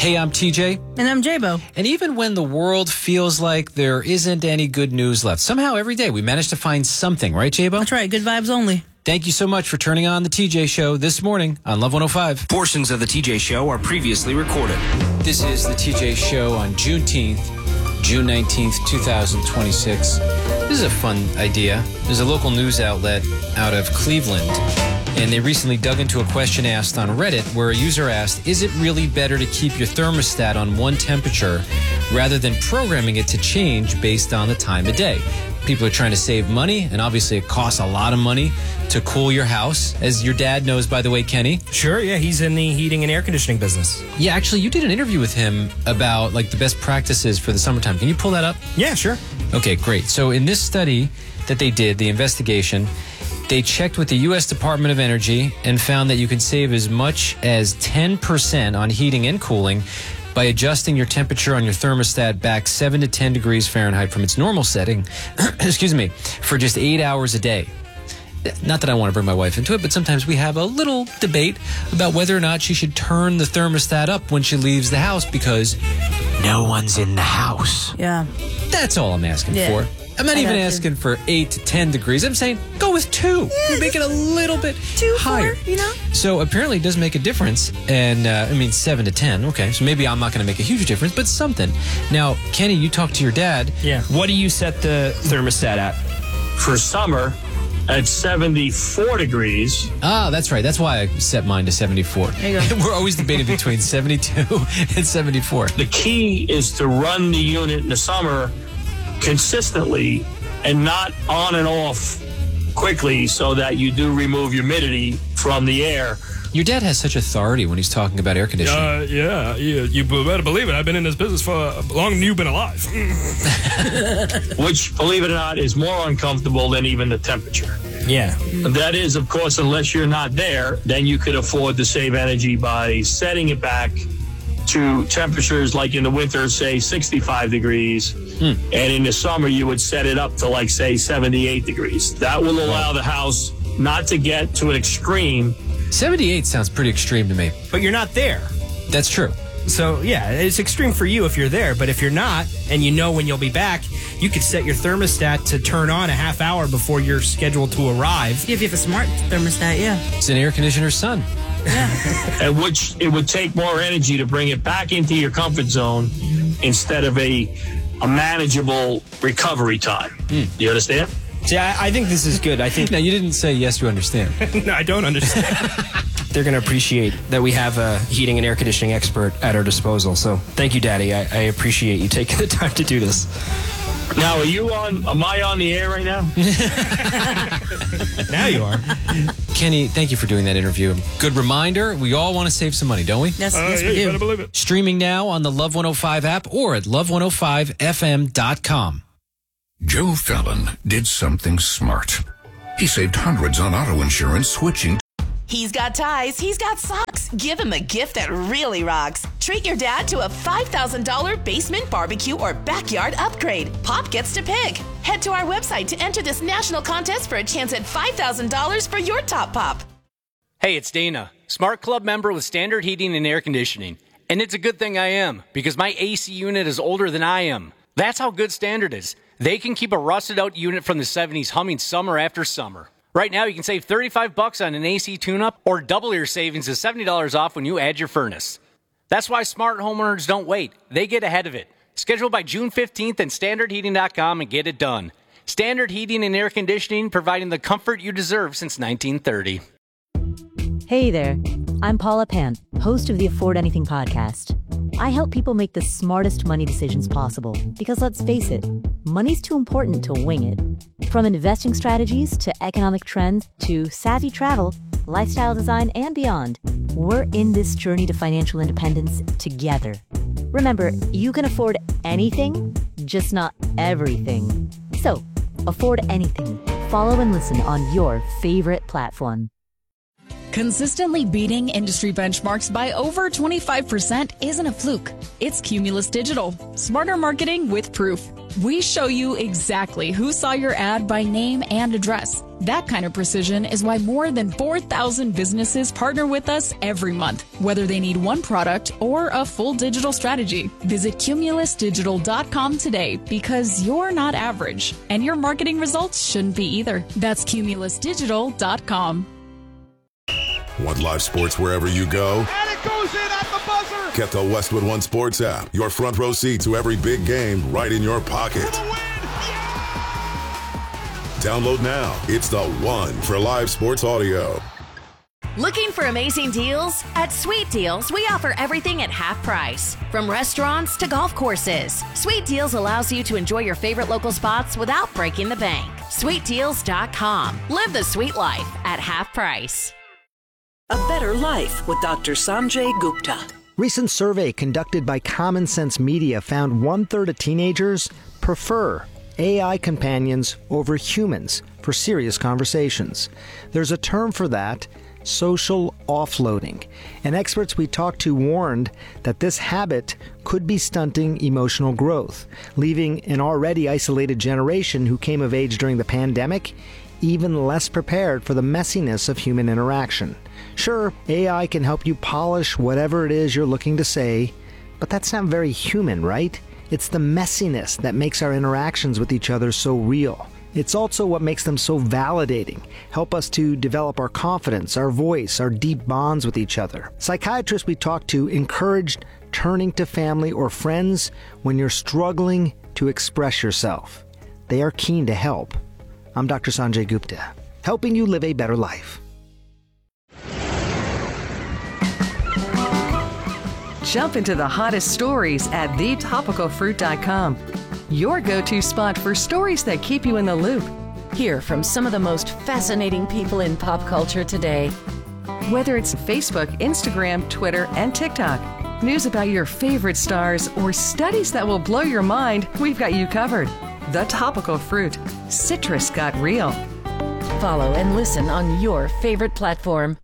Hey, I'm TJ. And I'm J-Bo. And even when the world feels like there isn't any good news left, somehow every day we manage to find something, right, J-Bo? That's right. Good vibes only. Thank you so much for turning on the TJ Show this morning on Love 105. Portions of the TJ Show are previously recorded. This is the TJ Show on Juneteenth, June 19th, 2026. This is a fun idea. There's a local news outlet out of Cleveland, and they recently dug into a question asked on Reddit where a user asked, is it really better to keep your thermostat on one temperature rather than programming it to change based on the time of day? People are trying to save money, and obviously it costs a lot of money to cool your house, as your dad knows, by the way, Kenny. Sure, yeah, he's in the heating and air conditioning business. Yeah, actually, you did an interview with him about like the best practices for the summertime. Can you pull that up? Yeah, sure. Okay, great. So in this study that they did, the investigation, they checked with the U.S. Department of Energy and found that you can save as much as 10% on heating and cooling by adjusting your temperature on your thermostat back 7 to 10 degrees Fahrenheit from its normal setting, excuse me, for just 8 hours a day. Not that I want to bring my wife into it, but sometimes we have a little debate about whether or not she should turn the thermostat up when she leaves the house because no one's in the house. Yeah. That's all I'm asking for. I'm not even asking for 8 to 10 degrees. I'm saying go with 2. Yeah, make it a little bit 2, higher. 4, you know? So apparently it does make a difference. And I mean, 7 to 10. Okay, so maybe I'm not going to make a huge difference, but something. Now, Kenny, you talked to your dad. Yeah. What do you set the thermostat at? For summer, at 74 degrees. Ah, that's right. That's why I set mine to 74. There you go. We're always debating between 72 and 74. The key is to run the unit in the summer consistently and not on and off quickly so that you do remove humidity from the air. Your dad has such authority when he's talking about air conditioning. You better believe it. I've been in this business for longer than you've been alive. Which, believe it or not, is more uncomfortable than even the temperature. Yeah. That is, of course, unless you're not there, then you could afford to save energy by setting it back to temperatures like in the winter, say 65 degrees. And in the summer, you would set it up to like, say, 78 degrees. That will allow the house not to get to an extreme. 78 sounds pretty extreme to me. But you're not there. That's true. So, yeah, it's extreme for you if you're there. But if you're not, and you know when you'll be back, you could set your thermostat to turn on a half hour before you're scheduled to arrive. If you have a smart thermostat, yeah. It's an air conditioner's son. At which it would take more energy to bring it back into your comfort zone instead of a manageable recovery time. You understand? See, I think this is good. I think Now, you didn't say yes, you understand. No, I don't understand. They're going to appreciate that we have a heating and air conditioning expert at our disposal. So thank you, Daddy. I appreciate you taking the time to do this. Now, am I on the air right now? Now you are. Kenny, thank you for doing that interview. Good reminder, we all want to save some money, don't we? Yes, Yeah, we you do. better believe it. Streaming now on the Love 105 app or at love105fm.com. Joe Fallon did something smart. He saved hundreds on auto insurance switching. He's got ties, he's got socks. Give him a gift that really rocks. Treat your dad to a $5,000 basement barbecue or backyard upgrade. Pop gets to pick. Head to our website to enter this national contest for a chance at $5,000 for your top pop. Hey, it's Dana, Smart Club member with Standard Heating and Air Conditioning. And it's a good thing I am, because my AC unit is older than I am. That's how good Standard is. They can keep a rusted out unit from the 70s humming summer after summer. Right now, you can save $35 on an AC tune-up or double your savings to $70 off when you add your furnace. That's why smart homeowners don't wait. They get ahead of it. Schedule by June 15th at standardheating.com and get it done. Standard Heating and Air Conditioning, providing the comfort you deserve since 1930. Hey there, I'm Paula Pant, host of the Afford Anything podcast. I help people make the smartest money decisions possible because, let's face it, money's too important to wing it. From investing strategies to economic trends to savvy travel, lifestyle design, and beyond, we're in this journey to financial independence together. Remember, you can afford anything, just not everything. So, afford anything. Follow and listen on your favorite platform. Consistently beating industry benchmarks by over 25% isn't a fluke. It's Cumulus Digital. Smarter marketing with proof. We show you exactly who saw your ad by name and address. That kind of precision is why more than 4,000 businesses partner with us every month, whether they need one product or a full digital strategy. Visit cumulusdigital.com today because you're not average, and your marketing results shouldn't be either. That's cumulusdigital.com. Want live sports wherever you go? And it goes in at the buzzer! Get the Westwood One Sports app. Your front row seat to every big game right in your pocket. Download now. It's the one for live sports audio. Looking for amazing deals? At Sweet Deals, we offer everything at half price. From restaurants to golf courses, Sweet Deals allows you to enjoy your favorite local spots without breaking the bank. SweetDeals.com. Live the sweet life at half price. A Better Life with Dr. Sanjay Gupta. Recent survey conducted by Common Sense Media found 1/3 of teenagers prefer AI companions over humans for serious conversations. There's a term for that, social offloading. And experts we talked to warned that this habit could be stunting emotional growth, leaving an already isolated generation who came of age during the pandemic even less prepared for the messiness of human interaction. Sure, AI can help you polish whatever it is you're looking to say, but that's not very human, right? It's the messiness that makes our interactions with each other so real. It's also what makes them so validating, help us to develop our confidence, our voice, our deep bonds with each other. Psychiatrists we talked to encouraged turning to family or friends when you're struggling to express yourself. They are keen to help. I'm Dr. Sanjay Gupta, helping you live a better life. Jump into the hottest stories at thetopicalfruit.com. Your go-to spot for stories that keep you in the loop. Hear from some of the most fascinating people in pop culture today. Whether it's Facebook, Instagram, Twitter, and TikTok, news about your favorite stars, or studies that will blow your mind, we've got you covered. The Topical Fruit. Citrus got real. Follow and listen on your favorite platform.